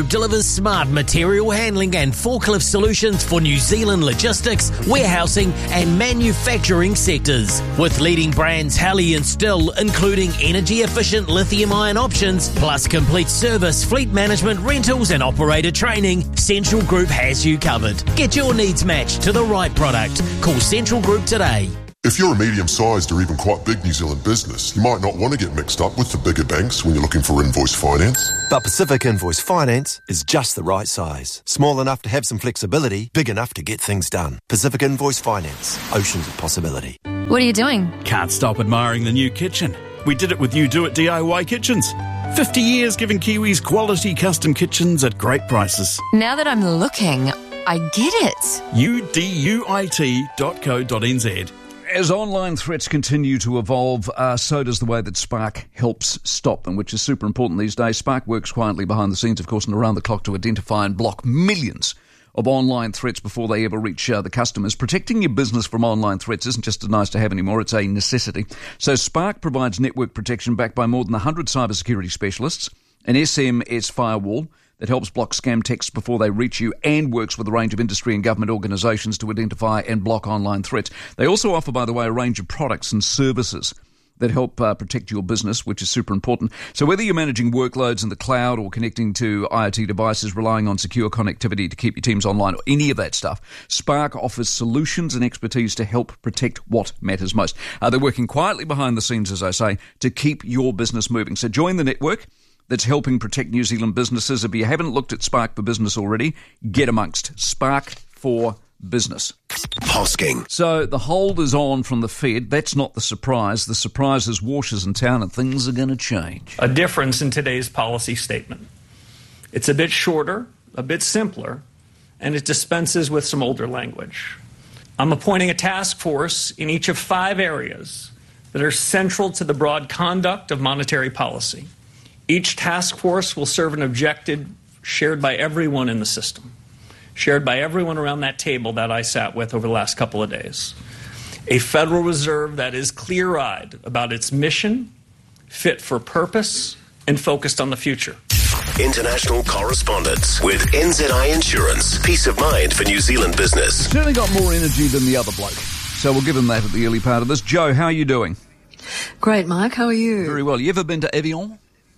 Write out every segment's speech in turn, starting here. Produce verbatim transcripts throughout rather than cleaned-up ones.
delivers smart material handling and forklift solutions for New Zealand logistics, warehousing and manufacturing sectors. With leading brands Halley and Still, including energy-efficient lithium-ion options, plus complete service, fleet management, rentals and operator training, Central Group has you covered. Get your needs matched to the right product. Call Central Group today. If you're a medium-sized or even quite big New Zealand business, you might not want to get mixed up with the bigger banks when you're looking for invoice finance. But Pacific Invoice Finance is just the right size. Small enough to have some flexibility, big enough to get things done. Pacific Invoice Finance. Oceans of possibility. What are you doing? Can't stop admiring the new kitchen. We did it with You Do It D I Y Kitchens. fifty years giving Kiwis quality custom kitchens at great prices. Now that I'm looking, I get it. U D U I T dot co dot n z. As online threats continue to evolve, uh, so does the way that Spark helps stop them, which is super important these days. Spark works quietly behind the scenes, of course, and around the clock to identify and block millions of online threats before they ever reach uh, the customers. Protecting your business from online threats isn't just nice to have anymore, it's a necessity. So Spark provides network protection backed by more than one hundred cybersecurity specialists, an S M S firewall that helps block scam texts before they reach you, and works with a range of industry and government organisations to identify and block online threats. They also offer, by the way, a range of products and services that help uh, protect your business, which is super important. So whether you're managing workloads in the cloud or connecting to IoT devices, relying on secure connectivity to keep your teams online, or any of that stuff, Spark offers solutions and expertise to help protect what matters most. Uh, they're working quietly behind the scenes, as I say, to keep your business moving. So join the network that's helping protect New Zealand businesses. If you haven't looked at Spark for Business already, get amongst Spark for Business. Hosking. So the hold is on from the Fed. That's not the surprise. The surprise is Warsha's in town and things are going to change. A difference in today's policy statement. It's a bit shorter, a bit simpler, and it dispenses with some older language. I'm appointing a task force in each of five areas that are central to the broad conduct of monetary policy. Each task force will serve an objective shared by everyone in the system, shared by everyone around that table that I sat with over the last couple of days. A Federal Reserve that is clear-eyed about its mission, fit for purpose, and focused on the future. International correspondence with N Z I Insurance. Peace of mind for New Zealand business. Certainly got more energy than the other bloke. So we'll give him that at the early part of this. Joe, how are you doing? Great, Mike. How are you? Very well. You ever been to Evian?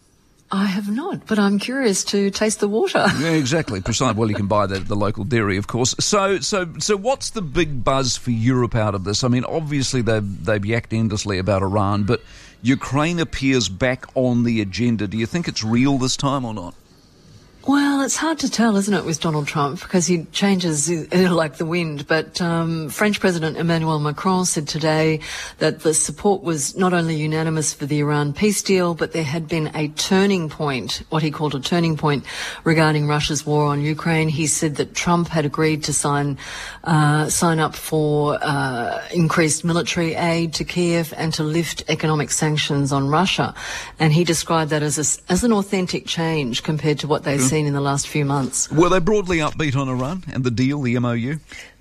I have not, but I'm curious to taste the water. Yeah, exactly. Precisely. Well, you can buy that at the local dairy, of course. So, so, so, what's the big buzz for Europe out of this? I mean, obviously they've they've yacked endlessly about Iran, but Ukraine appears back on the agenda. Do you think it's real this time or not? Well, it's hard to tell, isn't it, with Donald Trump, because he changes like the wind. But um, French President Emmanuel Macron said today that the support was not only unanimous for the Iran peace deal, but there had been a turning point, what he called a turning point, regarding Russia's war on Ukraine. He said that Trump had agreed to sign uh, sign up for uh, increased military aid to Kiev and to lift economic sanctions on Russia. And he described that as a, as an authentic change compared to what they've mm. seen in the last few months. Were they broadly upbeat on Iran and the deal, the M O U?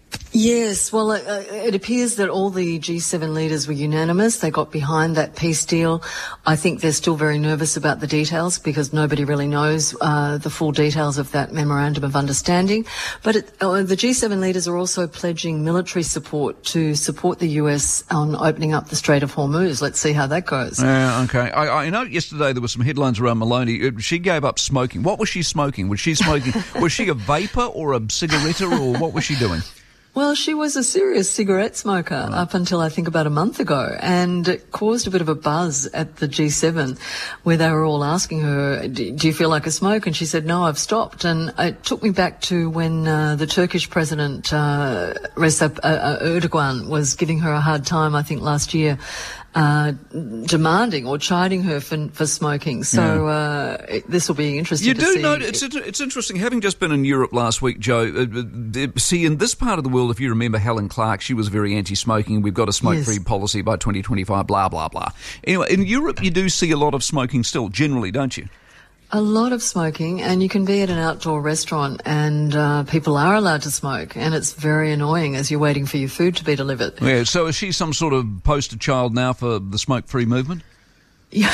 Yes, well, it, it appears that all the G seven leaders were unanimous. They got behind that peace deal. I think they're still very nervous about the details because nobody really knows uh, the full details of that memorandum of understanding. But it, uh, the G seven leaders are also pledging military support to support the U S on opening up the Strait of Hormuz. Let's see how that goes. Yeah, uh, okay. I, I know yesterday there were some headlines around Maloney. She gave up smoking. What was she smoking? Was she smoking? Was she a vapor or a cigarette or what was she doing? Well, she was a serious cigarette smoker right. up until I think about a month ago, and it caused a bit of a buzz at the G seven where they were all asking her, do you feel like a smoke? And she said, no, I've stopped. And it took me back to when uh, the Turkish president, uh, Recep uh, Erdogan, was giving her a hard time, I think last year, Uh, demanding or chiding her for, for smoking. So yeah. uh, it, this will be interesting you to do see. know, it's, it's interesting. Having just been in Europe last week, Joe, uh, see, in this part of the world, if you remember Helen Clark, she was very anti-smoking. We've got a smoke-free yes. policy by twenty twenty-five, blah, blah, blah. Anyway, in Europe, you do see a lot of smoking still, generally, don't you? A lot of smoking, and you can be at an outdoor restaurant and uh, people are allowed to smoke, and it's very annoying as you're waiting for your food to be delivered. Yeah, so is she some sort of poster child now for the smoke-free movement? Yeah,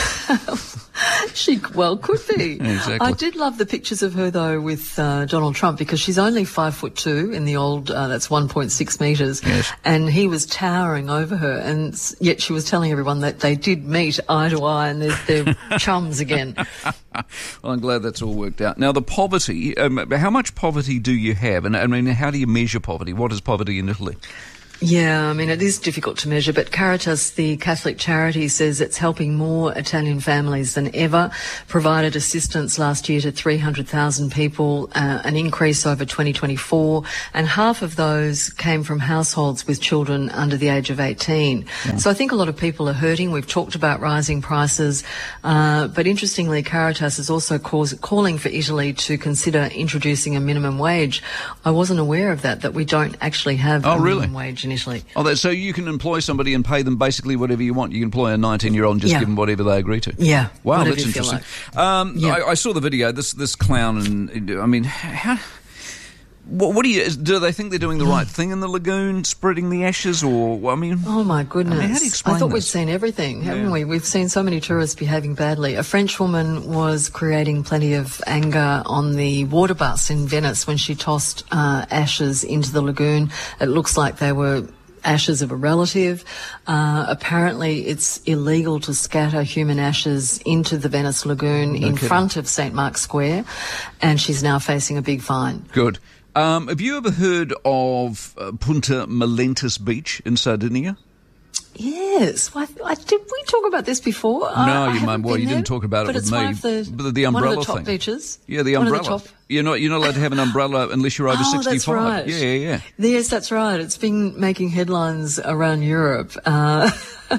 she well could be. Exactly. I did love the pictures of her though with uh, Donald Trump, because she's only five foot two in the old. Uh, that's one point six metres, yes. And he was towering over her, and yet she was telling everyone that they did meet eye to eye, and they're, they're chums again. Well, I'm glad that's all worked out. Now, the poverty. Um, how much poverty do you have? And I mean, how do you measure poverty? What is poverty in Italy? Yeah, I mean, it is difficult to measure, but Caritas, the Catholic charity, says it's helping more Italian families than ever, provided assistance last year to three hundred thousand people, uh, an increase over twenty twenty-four, and half of those came from households with children under the age of eighteen. Yeah. So I think a lot of people are hurting. We've talked about rising prices, uh, but interestingly, Caritas is also cause, calling for Italy to consider introducing a minimum wage. I wasn't aware of that, that we don't actually have oh, a really? minimum wage in Italy. Oh, that, so you can employ somebody and pay them basically whatever you want. You can employ a nineteen-year-old and just yeah. give them whatever they agree to. Yeah. Wow, whatever that's you feel interesting. like. Um, yeah. I, I saw the video. This this clown, and I mean, how... What, what do you? Do they think they're doing the right thing in the lagoon, spreading the ashes, or I mean? Oh my goodness! I mean, how do you explain I thought this? we'd seen everything, haven't yeah. we? We've seen so many tourists behaving badly. A French woman was creating plenty of anger on the water bus in Venice when she tossed uh, ashes into the lagoon. It looks like they were ashes of a relative. Uh, apparently it's illegal to scatter human ashes into the Venice lagoon no in kidding. front of Saint Mark's Square, and she's now facing a big fine. Good. Um, have you ever heard of uh, Punta Malentis Beach in Sardinia? Yes. I, I, did we talk about this before? No, I, you I might. Well, you there, didn't talk about it but with it's me. One of the, but the umbrella one of the top thing. beaches. Yeah, the one umbrella. Of the top. You're not. You're not allowed to have an umbrella unless you're over oh, sixty-five. That's right. Yeah, yeah, yeah. Yes, that's right. It's been making headlines around Europe. Uh,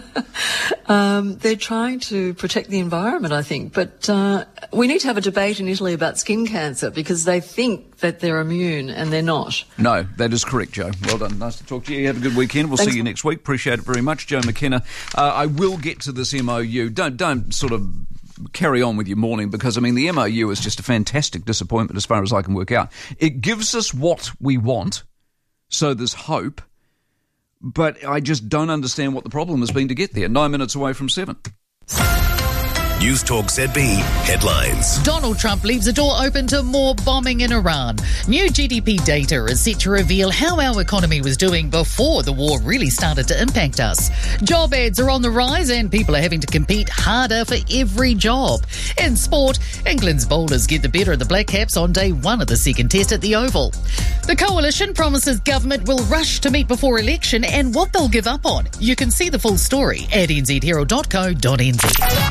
um, they're trying to protect the environment, I think. But uh, we need to have a debate in Italy about skin cancer, because they think that they're immune and they're not. No, that is correct, Joe. Well done. Nice to talk to you. Have a good weekend. We'll Thanks. see you next week. Appreciate it very much. Joe McKenna. Uh, I will get to this M O U. Don't, don't sort of carry on with your morning, because, I mean, the M O U is just a fantastic disappointment as far as I can work out. It gives us what we want, so there's hope, but I just don't understand what the problem has been to get there. Nine minutes away from seven. News Talk Z B headlines. Donald Trump leaves a door open to more bombing in Iran. New G D P data is set to reveal how our economy was doing before the war really started to impact us. Job ads are on the rise and people are having to compete harder for every job. In sport, England's bowlers get the better of the Black Caps on day one of the second test at the Oval. The coalition promises government will rush to meet before election and what they'll give up on. You can see the full story at n z herald dot co dot n z.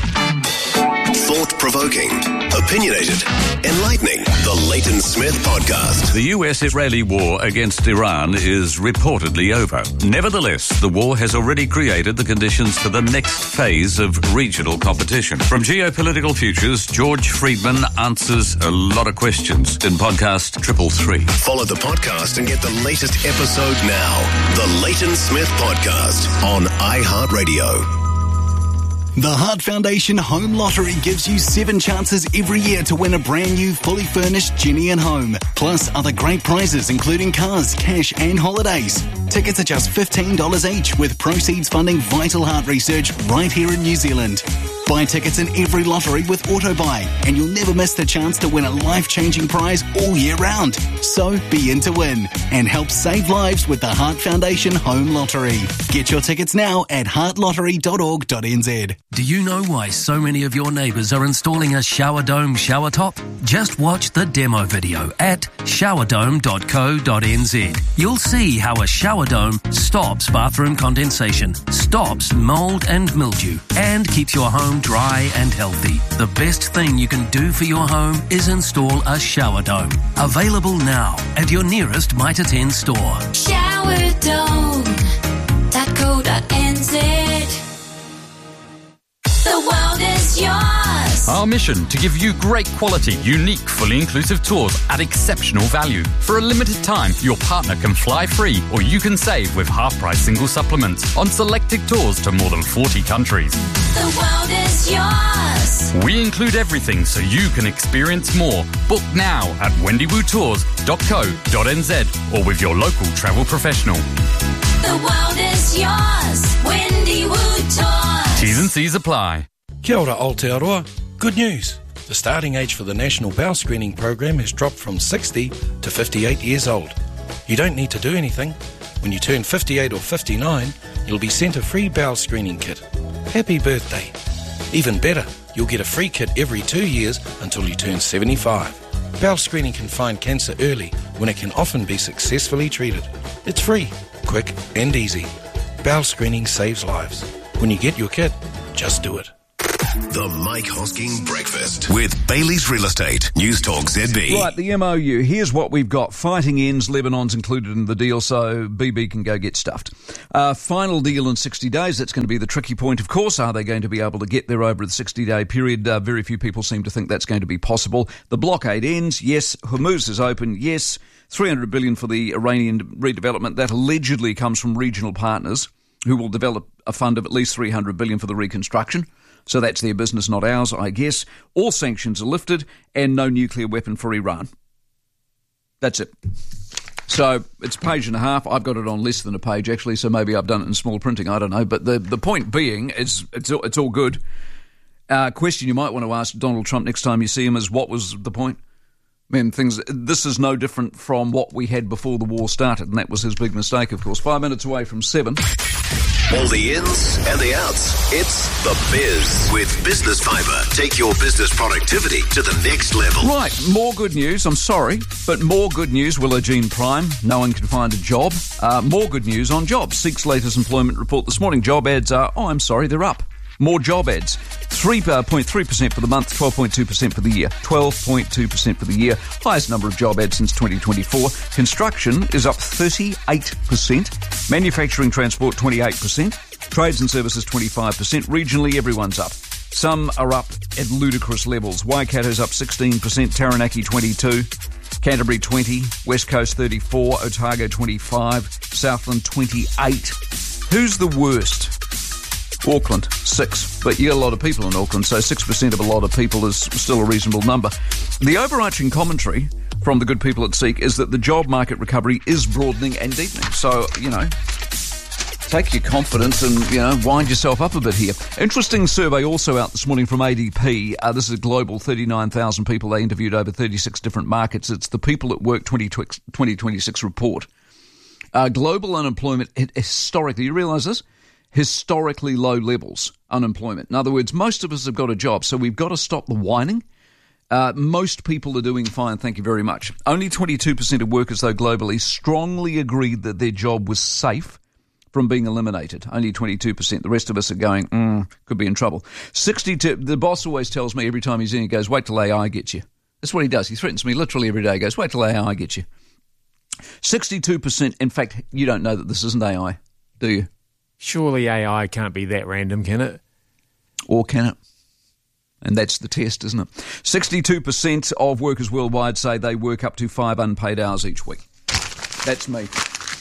Thought-provoking, opinionated, enlightening. The Leighton Smith Podcast. The U S-Israeli war against Iran is reportedly over. Nevertheless, the war has already created the conditions for the next phase of regional competition. From Geopolitical Futures, George Friedman answers a lot of questions in podcast Triple Three. Follow the podcast and get the latest episode now. The Leighton Smith Podcast on iHeartRadio. The Heart Foundation Home Lottery gives you seven chances every year to win a brand new, fully furnished Genie and Home. Plus other great prizes including cars, cash and holidays. Tickets are just fifteen dollars each, with proceeds funding vital heart research right here in New Zealand. Buy tickets in every lottery with AutoBuy, and you'll never miss the chance to win a life-changing prize all year round. So be in to win and help save lives with the Heart Foundation Home Lottery. Get your tickets now at heart lottery dot org dot n z. Do you know why so many of your neighbours are installing a shower dome shower top? Just watch the demo video at shower dome dot co dot n z. You'll see how a shower dome stops bathroom condensation, stops mould and mildew, and keeps your home dry and healthy. The best thing you can do for your home is install a shower dome. Available now at your nearest Mitre ten store. shower dome dot co dot n z. The world is yours. Our mission to give you great quality, unique, fully inclusive tours at exceptional value. For a limited time, your partner can fly free or you can save with half-price single supplements on selected tours to more than forty countries. The world is yours. We include everything so you can experience more. Book now at wendy woo tours dot co dot n z or with your local travel professional. The world is yours. Wendy Woo Tours. T's and C's apply. Kia ora Aotearoa. Good news. The starting age for the National Bowel Screening Program has dropped from sixty to fifty-eight years old. You don't need to do anything. When you turn fifty-eight or fifty-nine, you'll be sent a free bowel screening kit. Happy birthday. Even better, you'll get a free kit every two years until you turn seventy-five. Bowel screening can find cancer early when it can often be successfully treated. It's free, quick and easy. Bowel screening saves lives. When you get your kit, just do it. The Mike Hosking Breakfast with Bailey's Real Estate. News Talk Z B. Right, the M O U. Here's what we've got. Fighting ends. Lebanon's included in the deal, so B B can go get stuffed. Uh, final deal in sixty days. That's going to be the tricky point, of course. Are they going to be able to get there over the sixty-day period? Uh, very few people seem to think that's going to be possible. The blockade ends. Yes. Hormuz is open. Yes. three hundred billion dollars for the Iranian redevelopment. That allegedly comes from regional partners who will develop a fund of at least three hundred billion dollars for the reconstruction. So that's their business, not ours, I guess. All sanctions are lifted and no nuclear weapon for Iran. That's it. So it's a page and a half. I've got it on less than a page, actually, so maybe I've done it in small printing. I don't know. But the, the point being, is it's, it's all good. Uh, question you might want to ask Donald Trump next time you see him is, what was the point? I mean, things. This is no different from what we had before the war started, and that was his big mistake, of course. Five minutes away from seven. All the ins and the outs. It's The Biz with Business Fibre. Take your business productivity to the next level. Right, more good news. I'm sorry, but more good news. Willow Jean Prime. No one can find a job. Uh, more good news on jobs. Seek's latest employment report this morning. Job ads are, oh, I'm sorry, they're up. More job ads. three point three percent for the month, twelve point two percent for the year. twelve point two percent for the year. Highest number of job ads since twenty twenty-four. Construction is up thirty-eight percent. Manufacturing transport, twenty-eight percent. Trades and services, twenty-five percent. Regionally, everyone's up. Some are up at ludicrous levels. Waikato's up sixteen percent. Taranaki, twenty-two percent. Canterbury, twenty percent. West Coast, thirty-four percent. Otago, twenty-five percent. Southland, twenty-eight percent. Who's the worst? Auckland, six. But you got a lot of people in Auckland, so six percent of a lot of people is still a reasonable number. The overarching commentary from the good people at Seek is that the job market recovery is broadening and deepening. So, you know, take your confidence and, you know, wind yourself up a bit here. Interesting survey also out this morning from A D P. Uh, this is a global thirty-nine thousand people. They interviewed over thirty-six different markets. It's the People at Work twenty twenty-six report. Uh, global unemployment, historically, you realise this? Historically low levels, unemployment. In other words, most of us have got a job, so we've got to stop the whining. Uh, most people are doing fine, thank you very much. Only twenty-two percent of workers, though, globally, strongly agreed that their job was safe from being eliminated. Only twenty-two percent. The rest of us are going, mm, could be in trouble. sixty-two The boss always tells me every time he's in, he goes, wait till A I gets you. That's what he does. He threatens me literally every day. He goes, wait till A I gets you. sixty-two percent. In fact, you don't know that this isn't A I, do you? Surely A I can't be that random, can it? Or can it? And that's the test, isn't it? sixty-two percent of workers worldwide say they work up to five unpaid hours each week. That's me.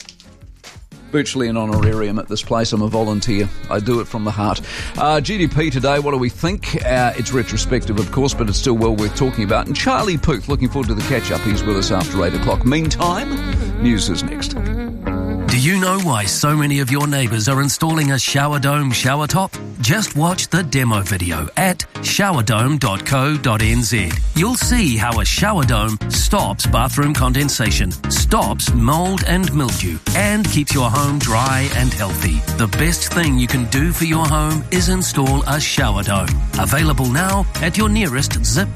Virtually an honorarium at this place. I'm a volunteer. I do it from the heart. Uh, G D P today, what do we think? Uh, it's retrospective, of course, but it's still well worth talking about. And Charlie Puth, looking forward to the catch-up. He's with us after eight o'clock. Meantime, news is next. Do you know why so many of your neighbours are installing a shower dome shower top? Just watch the demo video at shower dome dot co dot n z. You'll see how a shower dome stops bathroom condensation, stops mould and mildew, and keeps your home dry and healthy. The best thing you can do for your home is install a shower dome. Available now at your nearest Zip